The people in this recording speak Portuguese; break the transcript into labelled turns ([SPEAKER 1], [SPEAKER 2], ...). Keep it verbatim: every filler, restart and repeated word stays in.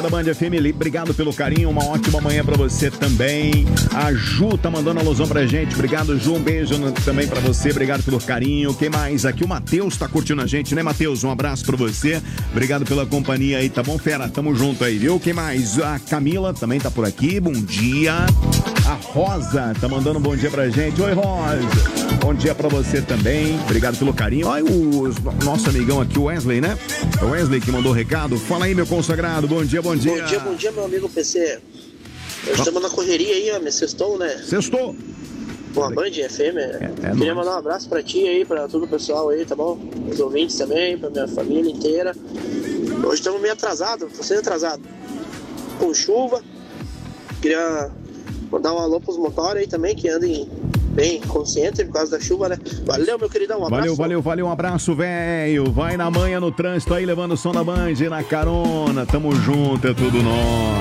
[SPEAKER 1] manhã da Band F M. Obrigado pelo carinho, uma ótima manhã pra você também. A Ju tá mandando alusão pra gente. Obrigado, Ju. Um beijo também pra você. Obrigado pelo carinho. Quem mais? Aqui o Matheus tá curtindo a gente, né, Matheus? Um abraço pra você. Obrigado pela companhia aí, tá bom, fera? Tamo junto aí, viu? Quem mais? A Camila também tá por aqui. Bom dia. A Rosa tá mandando um bom dia pra gente. Oi, Rosa. Bom dia pra você também. Obrigado pelo carinho. Olha o nosso amigão aqui, o Wesley, né? É o Wesley que mandou o recado. Fala aí, meu consagrado. Bom dia, bom dia.
[SPEAKER 2] Bom dia, bom dia, meu amigo P C. Nós estamos na correria aí, ó. Me sextou, né?
[SPEAKER 1] Sextou.
[SPEAKER 2] Com a Band F M.
[SPEAKER 1] É, é
[SPEAKER 2] Queria
[SPEAKER 1] nóis.
[SPEAKER 2] mandar um abraço pra ti aí, pra todo o pessoal aí, tá bom? Os ouvintes também, pra minha família inteira. Hoje estamos meio atrasados, tô sendo atrasado. Com chuva. Queria mandar um alô pros motores aí também, que andem bem conscientes por causa da chuva, né? Valeu, meu queridão, um abraço.
[SPEAKER 1] Valeu, valeu, valeu, um abraço, velho. Vai na manhã no trânsito aí, levando o som da Band na carona. Tamo junto, é tudo nosso.